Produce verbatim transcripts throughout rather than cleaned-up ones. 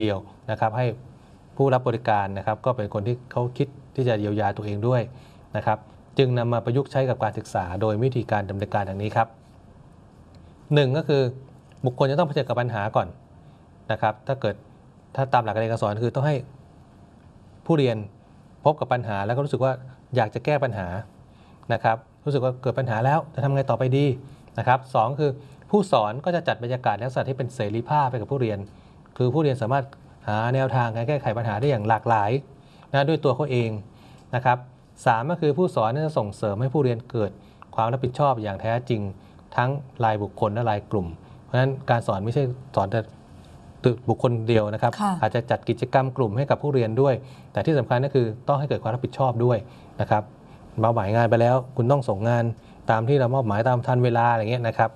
เดียวนะครับให้ผู้รับบริการนะครับก็เป็นคนที่เขาคิดที่จะเยียวยาตัวเองด้วยนะครับจึงนำมาประยุกต์ใช้กับการศึกษาโดยวิธีการดำเนินการดังนี้ครับหนึ่งก็คือบุคคลจะต้องเผชิญกับปัญหาก่อนนะครับถ้าเกิดถ้าตามหลักการสอนคือต้องให้ผู้เรียนพบกับปัญหาแล้วก็รู้สึกว่าอยากจะแก้ปัญหานะครับรู้สึกว่าเกิดปัญหาแล้วจะทำไงต่อไปดีนะครับสองคือผู้สอนก็จะจัดบรรยากาศลักษณะที่เป็นเสรีภาพไปกับผู้เรียนคือผู้เรียนสามารถหาแนวทางการแก้ไขปัญหาได้อย่างหลากหลายนะด้วยตัวเขาเองนะครับสามก็คือผู้สอนจะส่งเสริมให้ผู้เรียนเกิดความรับผิดชอบอย่างแท้จริงทั้งรายบุคคลและรายกลุ่มเพราะฉะนั้นการสอนไม่ใช่สอนแต่บุคคลเดียวนะครับอาจจะจัดกิจกรรมกลุ่มให้กับผู้เรียนด้วยแต่ที่สำคัญก็คือต้องให้เกิดความรับผิดชอบด้วยนะครับมอบหมายงานไปแล้วคุณต้องส่งงานตามที่เรามอบหมายตามทันเวลาอะไรเงี้ยนะครับ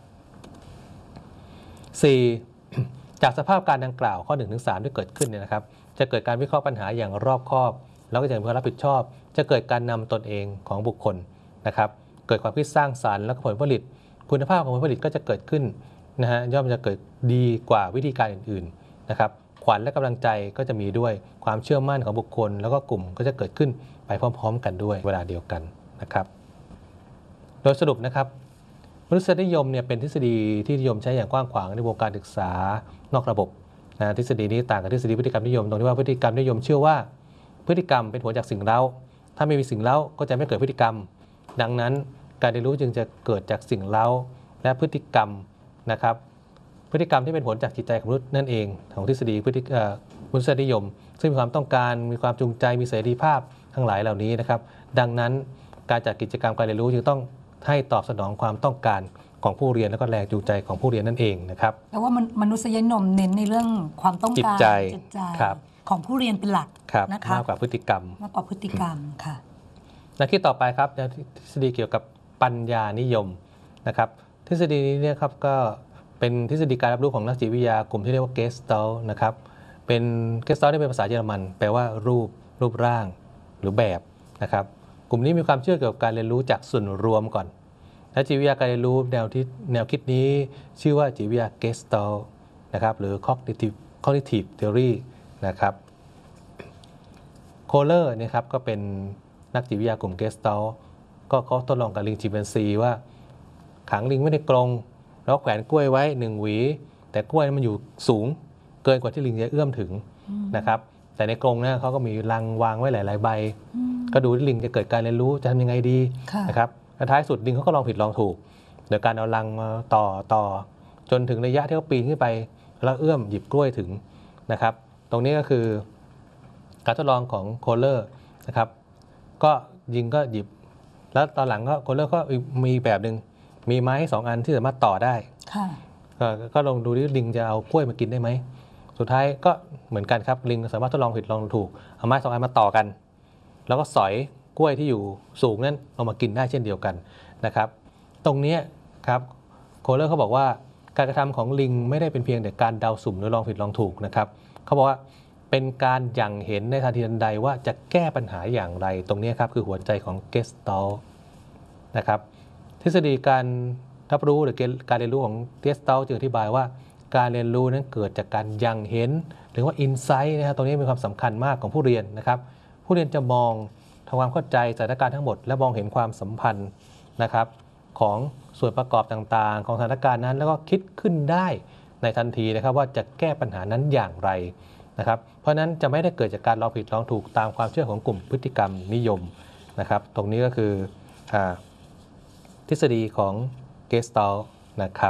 สี่ จากสภาพการดังกล่าวข้อ หนึ่งถึงสาม ที่เกิดขึ้นเนี่ยนะครับจะเกิดการวิเคราะห์ปัญหาอย่างรอบคอบแล้วก็จะมีความรับผิดชอบจะเกิดการนำตนเองของบุคคลนะครับเกิดความคิดสร้างสรรค์แล้วก็ผลผลิตคุณภาพของผลผลิตก็จะเกิดขึ้นนะฮะย่อมจะเกิดดีกว่าวิธีการอื่นๆนะครับขวัญและกำลังใจก็จะมีด้วยความเชื่อมั่นของบุคคลแล้วก็กลุ่มก็จะเกิดขึ้นไปพร้อมๆกันด้วยเวลาเดียวกันนะครับโดยสรุปนะครับมนุษยนิยมเนี่ยเป็นทฤษฎีที่นิยมใช้อย่างกว้างขวางในวงการศึกษานอกระบบนะทฤษฎีนี้ต่างกับทฤษฎีพฤติกรรมนิยมตรงที่ว่าพฤติกรรมนิยมเชื่อว่าพฤติกรรมเป็นผลจากสิ่งเร้าถ้าไม่มีสิ่งเร้าก็จะไม่เกิดพฤติกรรมดังนั้นการเรียนรู้จึงจะเกิดจากสิ่งเร้าและพฤติกรรมนะครับพฤติกรรมที่เป็นผลจากจิตใจของมนุษย์นั่นเองของทฤษฎีพฤติมนุษยนิยมซึ่งมีความต้องการมีความจูงใจมีเสรีภาพทั้งหลายเหล่านี้นะครับดังนั้นการจัดกิจกรรมการเรียนรู้จึงต้องให้ตอบสนองความต้องการของผู้เรียนและก็แรงจูงใจของผู้เรียนนั่นเองนะครับแต่ว่ามนุษยนิยมเน้นในเรื่องความต้องการจิตใจของผู้เรียนเป็นหลักนะคะมากกว่าพฤติกรรมมากกว่าพฤติกรรมค่ะแนวคิดต่อไปครับแนวทฤษฎีเกี่ยวกับปัญญานิยมนะครับทฤษฎีนี้เนี่ยครับก็เป็นทฤษฎีการรับรู้ของนักจิตวิทยากลุ่มที่เรียกว่า Gestalt นะครับเป็น Gestalt ที่เป็นภาษาเยอรมันแปลว่ารูปรูปร่างหรือแบบนะครับกลุ่มนี้มีความเชื่อเกี่ยวกับการเรียนรู้จากส่วนรวมก่อนและจิตวิทยาการเรียนรู้แนวที่แนวคิดนี้ชื่อว่าจิตวิทยา Gestalt นะครับหรือ Cognitive Cognitive Theory นะครับโคเลอร์นะครับก็เป็นนักจิตวิทยากลุ่ม Gestalt ก็เขาทดลองกับลิงชิมแปนซีว่าขังลิงไว้ในกรงแล้วแขวนกล้วยไว้หนึ่งหวีแต่กล้วยมันอยู่สูงเกินกว่าที่ลิงจะเอื้อมถึงนะครับแต่ในกรงนะเขาก็มีรังวางไว้หลายๆใบก็ดูที่ลิงจะเกิดการเรียนรู้จะทำยังไงดีนะครับท้ายสุดลิงเขาก็ลองผิดลองถูกโดยการเอารังมาต่อต่อจนถึงระยะที่เขาปีนขึ้นไปแล้วเอื้อมหยิบกล้วยถึงนะครับตรงนี้ก็คือการทดลองของโคเลอร์นะครับก็ยิงก็หยิบแล้วตอนหลังก็โคเลอร์ก็มีแบบหนึ่งมีไม้สองอันที่สามารถต่อได้ก็ลองดูที่ลิงจะเอากล้วยมากินได้ไหมสุดท้ายก็เหมือนกันครับลิงสามารถทดลองผิดลองถูกเอาไม้สองอันมาต่อกันแล้วก็สอยกล้วยที่อยู่สูงนั้นเอามากินได้เช่นเดียวกันนะครับตรงนี้ครับโคเลอร์เขาบอกว่าการกระทำของลิงไม่ได้เป็นเพียงแต่การเดาสุ่มหรือลองผิดลองถูกนะครับเขาบอกว่าเป็นการยังเห็นในทันทีทันใดว่าจะแก้ปัญหาอย่างไรตรงนี้ครับคือหัวใจของ Gestalt นะครับทฤษฎีการรับรู้หรือการเรียนรู้ของ Gestalt จึงอธิบายว่าการเรียนรู้นั้นเกิดจากการยังเห็นหรือว่า insight นะครับตรงนี้มีความสำคัญมากของผู้เรียนนะครับผู้เรียนจะมองทำความเข้าใจสถานการณ์ทั้งหมดและมองเห็นความสัมพันธ์นะครับของส่วนประกอบต่างๆของสถานการณ์นั้นแล้วก็คิดขึ้นได้ในทันทีนะครับว่าจะแก้ปัญหานั้นอย่างไรนะครับเพราะนั้นจะไม่ได้เกิดจากการลองผิดลองถูกตามความเชื่อของกลุ่มพฤติกรรมนิยมนะครับตรงนี้ก็คือทฤษฎีของ Gestalt นะครับ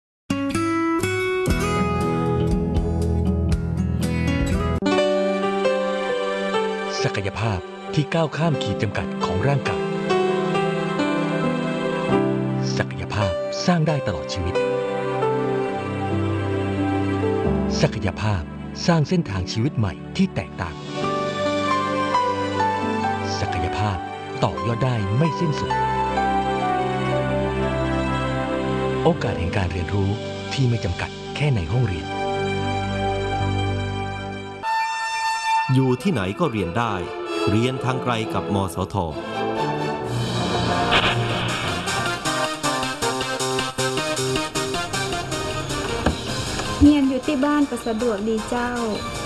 ศักยภาพที่ก้าวข้ามขีดจำกัดของร่างกายศักยภาพสร้างได้ตลอดชีวิตศักยภาพสร้างเส้นทางชีวิตใหม่ที่แตกต่างศักยภาพต่อยอดได้ไม่สิ้นสุดโอกาสแห่งการเรียนรู้ที่ไม่จำกัดแค่ในห้องเรียนอยู่ที่ไหนก็เรียนได้เรียนทางไกลกับมสท. เรียนอยู่ที่บ้านก็สะดวกดีเจ้า